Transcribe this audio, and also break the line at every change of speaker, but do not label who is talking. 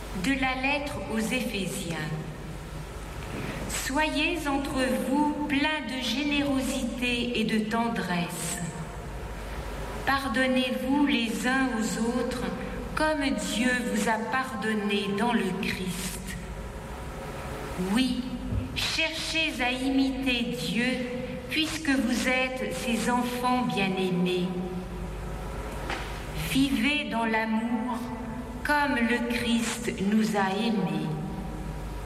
De la lettre aux Éphésiens. Soyez entre vous pleins de générosité et de tendresse. Pardonnez-vous les uns aux autres comme Dieu vous a pardonné dans le Christ. Oui, cherchez à imiter Dieu puisque vous êtes ses enfants bien-aimés. Vivez dans l'amour comme le Christ nous a aimés.